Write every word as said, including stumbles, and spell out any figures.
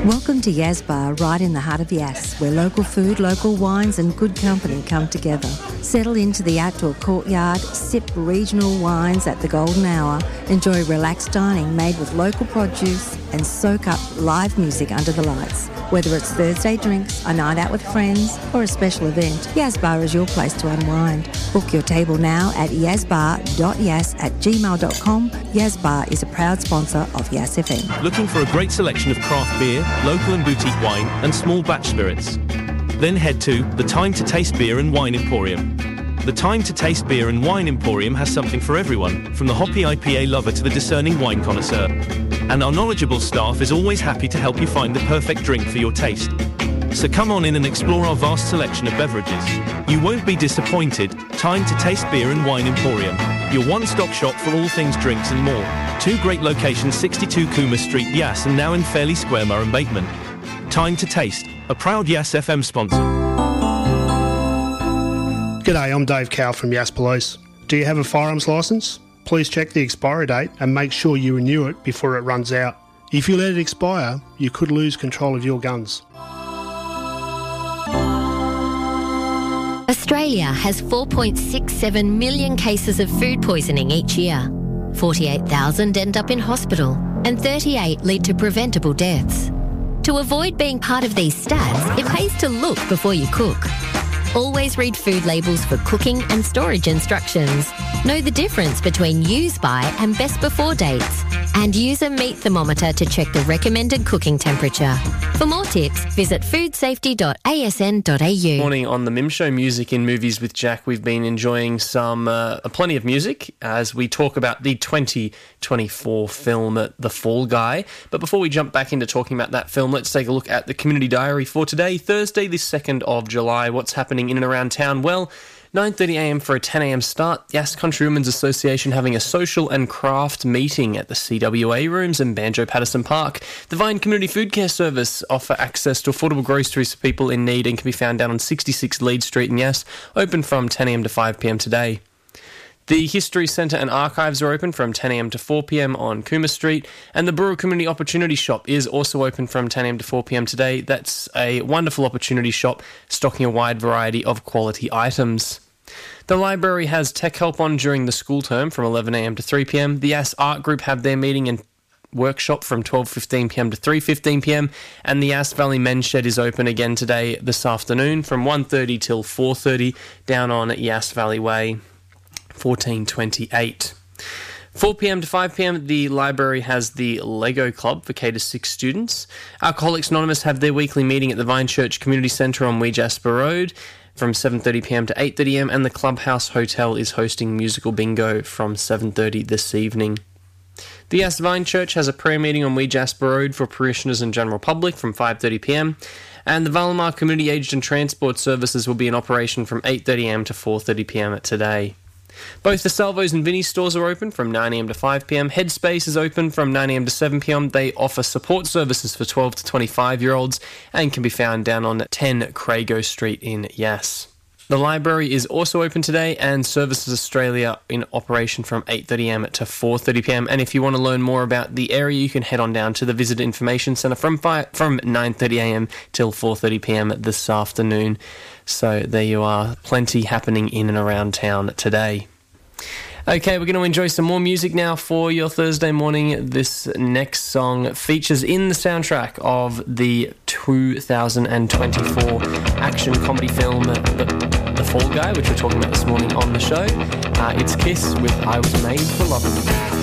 Welcome to Yas Bar, right in the heart of Yas, where local food, local wines and good company come together. Settle into the outdoor courtyard, sip regional wines at the golden hour, enjoy relaxed dining made with local produce and soak up live music under the lights. Whether it's Thursday drinks, a night out with friends or a special event, Yas Bar is your place to unwind. Book your table now at yazbar dot yas at gmail dot com. Yas Bar is a proud sponsor of Yas F M. Looking for a great selection of craft beer, local and boutique wine and small batch spirits? Then head to the Time to Taste Beer and Wine Emporium. The Time to Taste Beer and Wine Emporium has something for everyone, from the hoppy I P A lover to the discerning wine connoisseur. And our knowledgeable staff is always happy to help you find the perfect drink for your taste. So come on in and explore our vast selection of beverages. You won't be disappointed. Time to Taste Beer and Wine Emporium, your one-stop shop for all things drinks and more. Two great locations, sixty-two Cooma Street, Yass, and now in Fairley Square, Murray Bateman. Time to Taste, a proud Yass F M sponsor. G'day, I'm Dave Cowell from Yass Police. Do you have a firearms licence? Please check the expiry date and make sure you renew it before it runs out. If you let it expire, you could lose control of your guns. Australia has four point six seven million cases of food poisoning each year. forty-eight thousand end up in hospital and thirty-eight lead to preventable deaths. To avoid being part of these stats, it pays to look before you cook. Always read food labels for cooking and storage instructions. Know the difference between use by and best before dates. And use a meat thermometer to check the recommended cooking temperature. For more tips, visit food safety dot a s n dot a u. Morning on the Mim Show, Music in Movies with Jack. We've been enjoying some uh, plenty of music as we talk about the twenty twenty-four film The Fall Guy. But before we jump back into talking about that film, let's take a look at the Community Diary for today, Thursday the second of July. What's happening in and around town? Well, nine thirty a m for a ten a m start. Yass Country Women's Association having a social and craft meeting at the C W A rooms in Banjo Patterson Park. The Vine Community Food Care Service offer access to affordable groceries for people in need and can be found down on sixty-six Leeds Street in Yass, open from ten a m to five p m today. The History Centre and Archives are open from ten a m to four p m on Cooma Street, and the Brewer Community Opportunity Shop is also open from ten a m to four p m today. That's a wonderful opportunity shop stocking a wide variety of quality items. The library has tech help on during the school term from eleven a m to three p m. The Yass Art Group have their meeting and workshop from twelve fifteen p m to three fifteen p m, and the Yass Valley Men's Shed is open again today this afternoon from one thirty till four thirty down on Yass Valley Way, fourteen twenty-eight. four p m to five p m, the library has the Lego Club for K to six students. Alcoholics Anonymous have their weekly meeting at the Vine Church Community Centre on Wee Jasper Road from seven thirty p m to eight thirty a m, and the Clubhouse Hotel is hosting musical bingo from seven thirty this evening. The Yass Vine Church has a prayer meeting on Wee Jasper Road for parishioners and general public from five thirty p m, and the Valamar Community Aged and Transport Services will be in operation from eight thirty a m to four thirty p m today. Both the Salvos and Vinnie's stores are open from nine a m to five p m. Headspace is open from nine a m to seven p m. They offer support services for twelve to twenty-five-year-olds and can be found down on ten Crago Street in Yass. The library is also open today, and Services Australia in operation from eight thirty a m to four thirty p m. And if you want to learn more about the area, you can head on down to the Visitor Information Centre from fi- from nine thirty a m till four thirty p m this afternoon. So there you are, plenty happening in and around town today. Okay, we're going to enjoy some more music now for your Thursday morning. This next song features in the soundtrack of the two thousand twenty-four action comedy film The, the Fall Guy, which we're talking about this morning on the show. Uh, it's Kiss with I Was Made for Loving You.